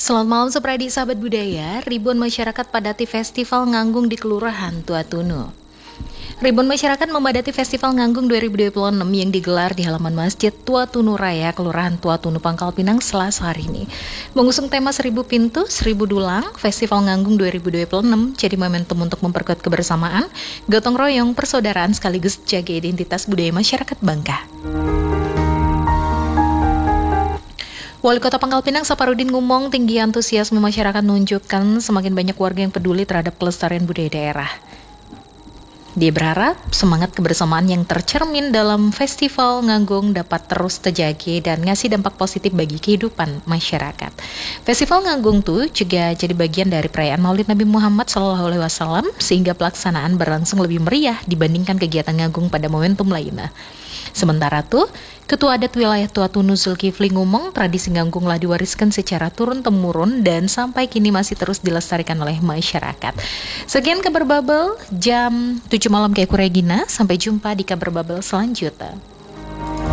Selamat malam Supradi sahabat budaya, ribuan masyarakat padati Festival Nganggung di Kelurahan Tuatunu. Ribuan masyarakat memadati Festival Nganggung 2026 yang digelar di halaman Masjid Tuatunu Raya, Kelurahan Tuatunu, Pangkal Pinang, Selasa hari ini. Mengusung tema 1000 pintu, 1000 dulang, Festival Nganggung 2026 jadi momentum untuk memperkuat kebersamaan, gotong royong, persaudaraan sekaligus jaga identitas budaya masyarakat Bangka. Wali Kota Pangkal Pinang Saparudin ngomong tinggi antusiasme masyarakat menunjukkan semakin banyak warga yang peduli terhadap pelestarian budaya daerah. Dia berharap semangat kebersamaan yang tercermin dalam Festival Nganggung dapat terus terjaga dan ngasih dampak positif bagi kehidupan masyarakat. Festival Nganggung tuh juga jadi bagian dari perayaan Maulid Nabi Muhammad SAW sehingga pelaksanaan berlangsung lebih meriah dibandingkan kegiatan Nganggung pada momentum lainnya. Sementara tuh, Ketua Adat Wilayah Tuatunu Zulkifli ngomong tradisi Nganggunglah diwariskan secara turun-temurun dan sampai kini masih terus dilestarikan oleh masyarakat. Sekian kabar Bubble jam 7 malam kayak Regina. Sampai jumpa di kabar Bubble selanjutnya.